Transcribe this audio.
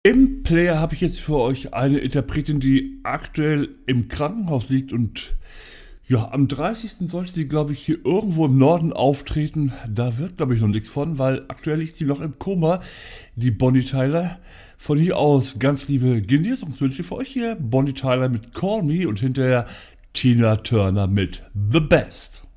Im Player habe ich jetzt für euch eine Interpretin, die aktuell im Krankenhaus liegt und ja, am 30. sollte sie, glaube ich, hier irgendwo im Norden auftreten. Da wird, glaube ich, noch nichts von, weil aktuell liegt sie noch im Koma, die Bonnie Tyler. Von hier aus ganz liebe Genesungswünsche für euch hier. Bonnie Tyler mit Call Me und hinterher Tina Turner mit The Best.